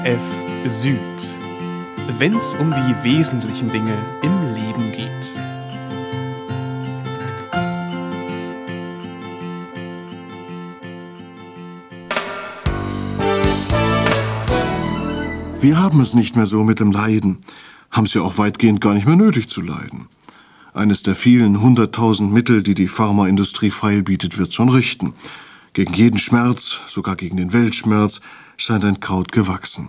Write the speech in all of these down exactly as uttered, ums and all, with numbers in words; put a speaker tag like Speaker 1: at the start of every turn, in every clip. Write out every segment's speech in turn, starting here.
Speaker 1: F Süd. Wenn's um die wesentlichen Dinge im Leben geht.
Speaker 2: Wir haben es nicht mehr so mit dem Leiden, haben es ja auch weitgehend gar nicht mehr nötig zu leiden. Eines der vielen hunderttausend Mittel, die die Pharmaindustrie feilbietet, wird schon richten. Gegen jeden Schmerz, sogar gegen den Weltschmerz, scheint ein Kraut gewachsen.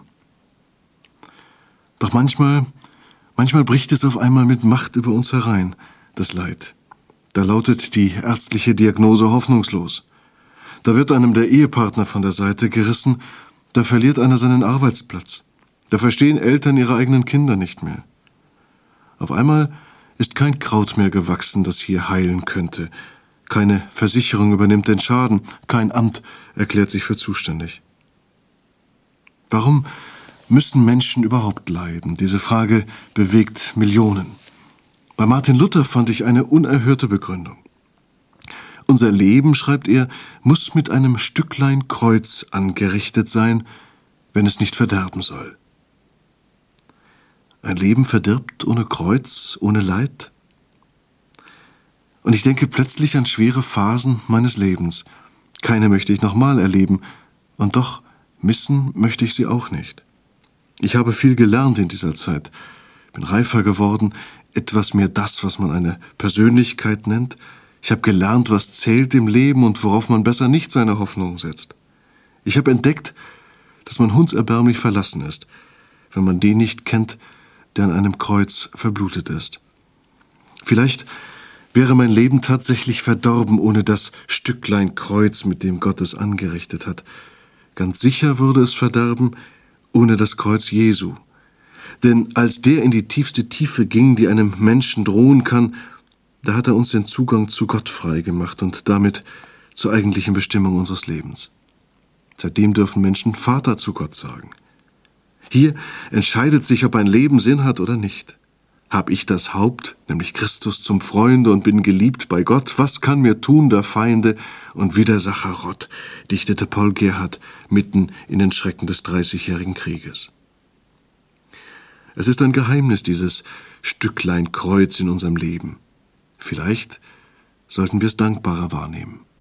Speaker 2: Doch manchmal, manchmal bricht es auf einmal mit Macht über uns herein, das Leid. Da lautet die ärztliche Diagnose hoffnungslos. Da wird einem der Ehepartner von der Seite gerissen, da verliert einer seinen Arbeitsplatz. Da verstehen Eltern ihre eigenen Kinder nicht mehr. Auf einmal ist kein Kraut mehr gewachsen, das hier heilen könnte. Keine Versicherung übernimmt den Schaden, kein Amt erklärt sich für zuständig. Warum müssen Menschen überhaupt leiden? Diese Frage bewegt Millionen. Bei Martin Luther fand ich eine unerhörte Begründung. Unser Leben, schreibt er, muss mit einem Stücklein Kreuz angerichtet sein, wenn es nicht verderben soll. Ein Leben verdirbt ohne Kreuz, ohne Leid? Und ich denke plötzlich an schwere Phasen meines Lebens. Keine möchte ich nochmal erleben, und doch missen möchte ich sie auch nicht. Ich habe viel gelernt in dieser Zeit, bin reifer geworden, etwas mehr das, was man eine Persönlichkeit nennt. Ich habe gelernt, was zählt im Leben und worauf man besser nicht seine Hoffnung setzt. Ich habe entdeckt, dass man hundserbärmlich verlassen ist, wenn man den nicht kennt, der an einem Kreuz verblutet ist. Vielleicht wäre mein Leben tatsächlich verdorben ohne das Stücklein Kreuz, mit dem Gott es angerichtet hat. Ganz sicher würde es verderben ohne das Kreuz Jesu. Denn als der in die tiefste Tiefe ging, die einem Menschen drohen kann, da hat er uns den Zugang zu Gott frei gemacht und damit zur eigentlichen Bestimmung unseres Lebens. Seitdem dürfen Menschen Vater zu Gott sagen. Hier entscheidet sich, ob ein Leben Sinn hat oder nicht. Hab ich das Haupt, nämlich Christus, zum Freunde und bin geliebt bei Gott, was kann mir tun der Feinde und Widersacher Rott, dichtete Paul Gerhardt mitten in den Schrecken des Dreißigjährigen Krieges. Es ist ein Geheimnis, dieses Stücklein Kreuz in unserem Leben. Vielleicht sollten wir es dankbarer wahrnehmen.